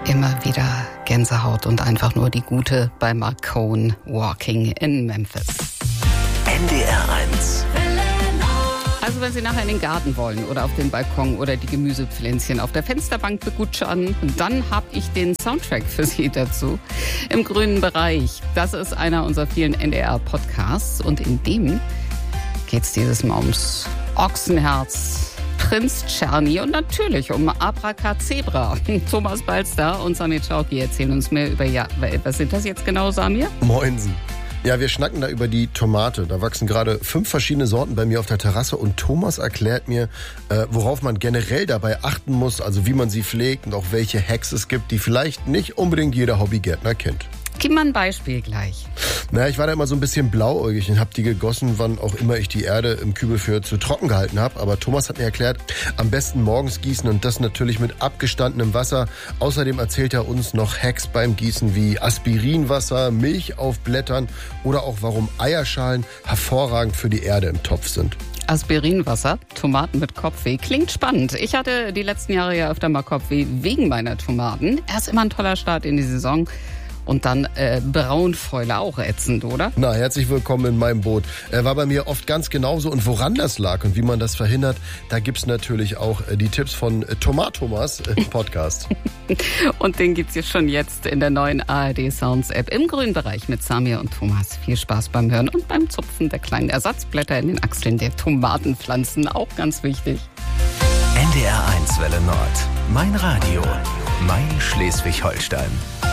Immer wieder Gänsehaut und einfach nur die gute bei Marcone Walking in Memphis. NDR 1. Also wenn Sie nachher in den Garten wollen oder auf den Balkon oder die Gemüsepflänzchen auf der Fensterbank begutschern, dann habe ich den Soundtrack für Sie dazu. Im grünen Bereich. Das ist einer unserer vielen NDR-Podcasts und in dem geht es dieses Mal ums Ochsenherz, Prinz Czerny und natürlich um Abracazebra. Thomas Balster und Samir Chowki erzählen uns mehr über, was sind das jetzt genau, Samir? Moinsen. Ja, wir schnacken da über die Tomate. Da wachsen gerade 5 verschiedene Sorten bei mir auf der Terrasse und Thomas erklärt mir, worauf man generell dabei achten muss, also wie man sie pflegt und auch welche Hacks es gibt, die vielleicht nicht unbedingt jeder Hobbygärtner kennt. Gib mal ein Beispiel gleich. Naja, ich war da immer so ein bisschen blauäugig und habe die gegossen, wann auch immer ich die Erde im Kübel für zu trocken gehalten habe. Aber Thomas hat mir erklärt, am besten morgens gießen und das natürlich mit abgestandenem Wasser. Außerdem erzählt er uns noch Hacks beim Gießen wie Aspirinwasser, Milch auf Blättern oder auch warum Eierschalen hervorragend für die Erde im Topf sind. Aspirinwasser, Tomaten mit Kopfweh, klingt spannend. Ich hatte die letzten Jahre ja öfter mal Kopfweh wegen meiner Tomaten. Erst immer ein toller Start in die Saison. Und dann Braunfäule, auch ätzend, oder? Na, herzlich willkommen in meinem Boot. War bei mir oft ganz genauso. Und woran das lag und wie man das verhindert, da gibt's natürlich auch die Tipps von Tomatomas im Podcast. Und den gibt's schon jetzt in der neuen ARD Sounds App im grünen Bereich mit Samir und Thomas. Viel Spaß beim Hören und beim Zupfen der kleinen Ersatzblätter in den Achseln der Tomatenpflanzen. Auch ganz wichtig. NDR 1 Welle Nord. Mein Radio. Mein Schleswig-Holstein.